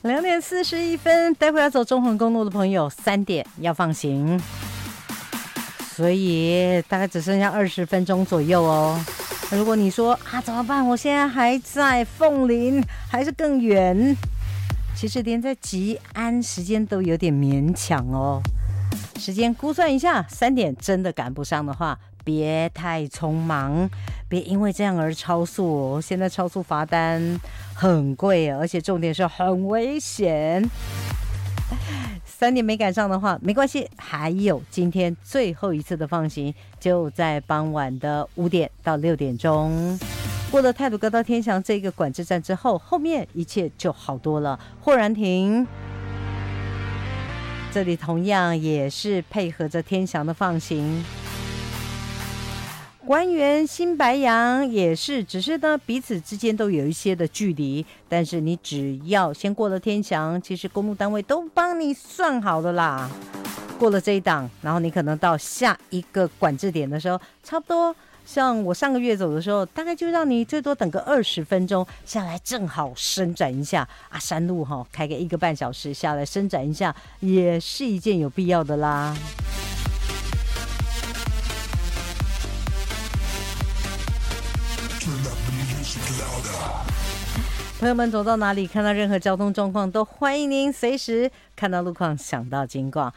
2:41，待会要走中横公路的朋友3点要放行，所以大概只剩下20分钟左右哦。如果你说啊怎么办，我现在还在凤林，还是更远，其实连在吉安时间都有点勉强哦。时间估算一下，3点真的赶不上的话，别太匆忙，别因为这样而超速哦。现在超速罚单很贵，而且重点是很危险。3点没赶上的话没关系，还有今天最后一次的放行，就在傍晚的5点到6点钟。过了太鲁阁到天祥这个管制站之后，后面一切就好多了。豁然亭这里同样也是配合着天祥的放行。官员新白杨也是，只是呢彼此之间都有一些的距离，但是你只要先过了天祥，其实公路单位都帮你算好了啦。过了这一档，然后你可能到下一个管制点的时候，差不多像我上个月走的时候，大概就让你最多等个20分钟下来，正好伸展一下啊。山路开个1个半小时下来伸展一下，也是一件有必要的啦。朋友们走到哪里，看到任何交通状况，都欢迎您随时看到路况想到警广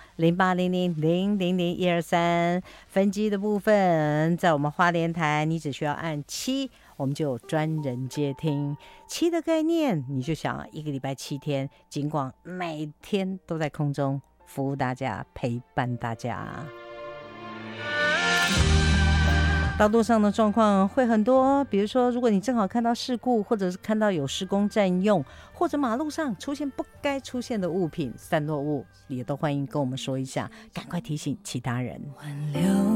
0800000123。分机的部分在我们花莲台，你只需要按7，我们就有专人接听。7的概念，你就想1个礼拜7天，警广每天都在空中服务大家，陪伴大家。道路上的状况会很多，比如说如果你正好看到事故，或者是看到有施工占用，或者马路上出现不该出现的物品散落物，也都欢迎跟我们说一下，赶快提醒其他人。